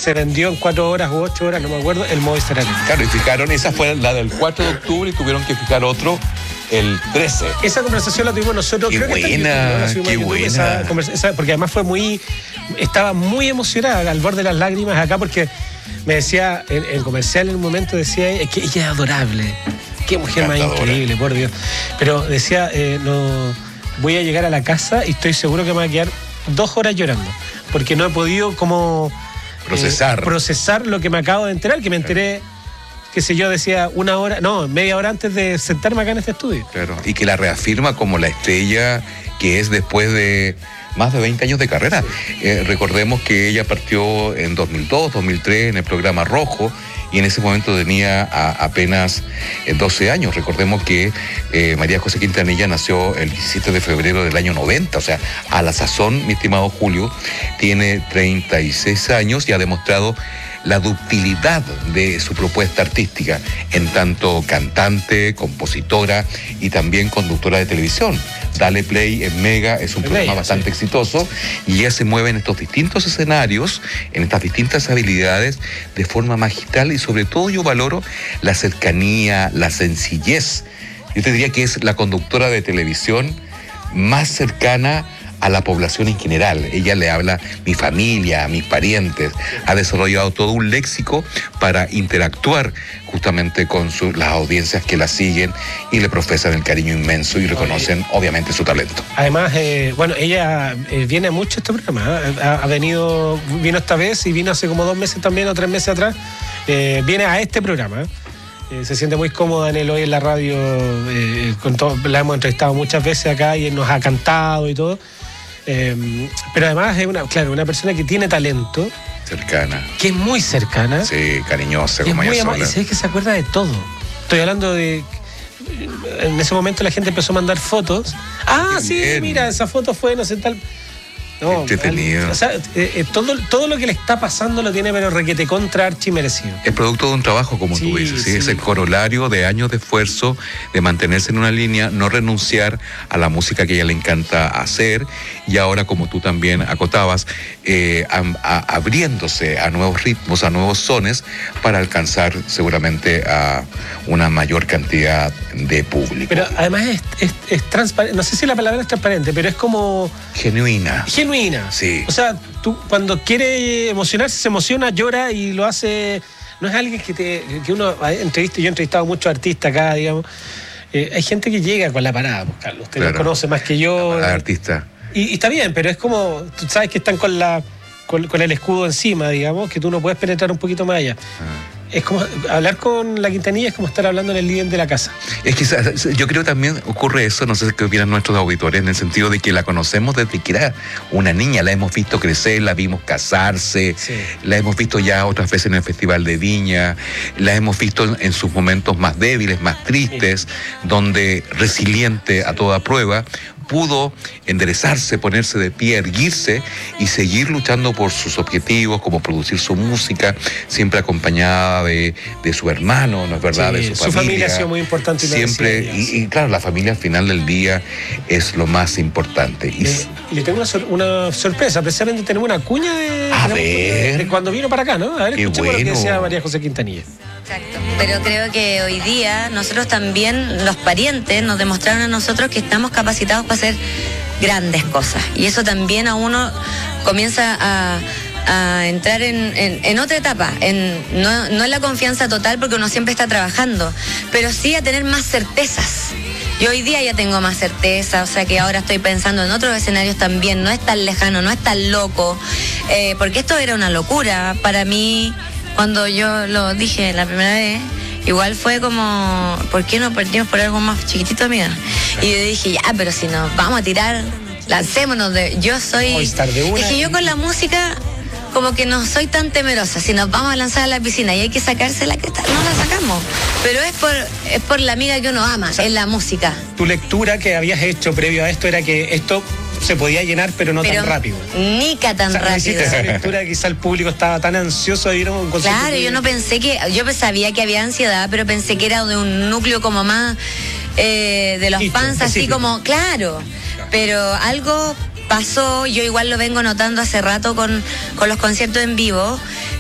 se vendió en 4 horas u 8 horas, no me acuerdo, el Movistar Arena. Claro, y fijaron, esa fue la del 4 de octubre y tuvieron que fijar otro el 13. Esa conversación la tuvimos nosotros. Qué creo buena, que está en YouTube, qué buena. Porque además estaba muy emocionada, al borde de las lágrimas acá, porque me decía, en comercial en un momento decía, es que ella es adorable. Qué mujer más increíble, por Dios. Pero decía, no, voy a llegar a la casa y estoy seguro que me voy a quedar 2 horas llorando, porque no he podido como procesar lo que me acabo de enterar, que me enteré, qué sé yo, decía media hora antes de sentarme acá en este estudio. Claro, y que la reafirma como la estrella que es después de más de 20 años de carrera. Sí. Recordemos que ella partió en 2002, 2003 en el programa Rojo, y en ese momento tenía apenas 12 años. Recordemos que María José Quintanilla nació el 17 de febrero del año 90, o sea, a la sazón, mi estimado Julio, tiene 36 años y ha demostrado la ductilidad de su propuesta artística, en tanto cantante, compositora y también conductora de televisión. Dale Play en Mega es un programa bastante exitoso, y ella se mueve en estos distintos escenarios, en estas distintas habilidades, de forma magistral, y sobre todo yo valoro la cercanía, la sencillez. Yo te diría que es la conductora de televisión más cercana a la población en general. Ella le habla a mi familia, a mis parientes, ha desarrollado todo un léxico para interactuar justamente con las audiencias que la siguen y le profesan el cariño inmenso y reconocen obviamente su talento. Además, ella viene mucho a este programa, vino esta vez y vino hace como 2 meses también o 3 meses atrás, viene a este programa. Se siente muy cómoda en él hoy en la radio, la hemos entrevistado muchas veces acá y él nos ha cantado y todo. Pero además es una persona que tiene talento. Cercana. Que es muy cercana. Sí, cariñosa, como ella sola. Y sabes que se acuerda de todo. Estoy hablando de... En ese momento la gente empezó a mandar fotos. Sí, bien. Mira, esa foto fue no sé tal... No, entretenido. O sea, todo lo que le está pasando lo tiene, pero requete contra archi merecido. Es producto de un trabajo, como tú dices, ¿sí? Es el corolario de años de esfuerzo, de mantenerse en una línea, no renunciar a la música que a ella le encanta hacer, y ahora, como tú también acotabas, abriéndose a nuevos ritmos, a nuevos sones, para alcanzar seguramente a una mayor cantidad de público. Pero además es transparente, no sé si la palabra es transparente, pero es como... Genuina. Sí. O sea, tú cuando quiere emocionarse, se emociona, llora y lo hace. No es alguien que uno entrevista. Yo he entrevistado a muchos artistas acá, digamos. Hay gente que llega con la parada, pues, Carlos. Usted lo conoce más que yo. La artista. Y está bien, pero es como. Tú sabes que están con el escudo encima, digamos, que tú no puedes penetrar un poquito más allá. Es como hablar con la Quintanilla, es como estar hablando en el living de la casa. Es que yo creo también ocurre eso, no sé qué opinan nuestros auditores, en el sentido de que la conocemos desde que era una niña, la hemos visto crecer, la vimos casarse, sí. La hemos visto ya otras veces en el Festival de Viña, la hemos visto en sus momentos más débiles, más tristes, sí. Donde resiliente a toda prueba, pudo enderezarse, ponerse de pie, erguirse y seguir luchando por sus objetivos, como producir su música, siempre acompañada de su hermano, ¿no es verdad? Sí, de su familia ha sido muy importante. Siempre, y claro, la familia al final del día es lo más importante. Y le tengo una sorpresa, precisamente tenemos una cuña de cuando vino para acá, ¿no? A ver, escuchemos lo que decía María José Quintanilla. Exacto, pero creo que hoy día nosotros también, los parientes, nos demostraron a nosotros que estamos capacitados para hacer grandes cosas, y eso también a uno comienza a entrar en otra etapa, no en la confianza total, porque uno siempre está trabajando, pero sí a tener más certezas. Y hoy día ya tengo más certeza, o sea que ahora estoy pensando en otros escenarios también, no es tan lejano, no es tan loco, porque esto era una locura para mí. Cuando yo lo dije la primera vez, igual fue como, ¿por qué no partimos por algo más chiquitito, amiga? Y yo dije, ya, pero si nos vamos a tirar, lancémonos. Yo soy... Es que yo con la música como que no soy tan temerosa. Si nos vamos a lanzar a la piscina y hay que sacarse la cresta, no la sacamos. Pero es por la amiga que uno ama, o sea, es la música. Tu lectura que habías hecho previo a esto era que esto se podía llenar, pero no tan rápido. Nica tan rápido. Esa lectura que quizá el público estaba tan ansioso de ir a un concierto. Claro, yo no pensé yo sabía que había ansiedad, pero pensé que era de un núcleo como más de los fans, así como, claro. Pero algo pasó, yo igual lo vengo notando hace rato con los conciertos en vivo,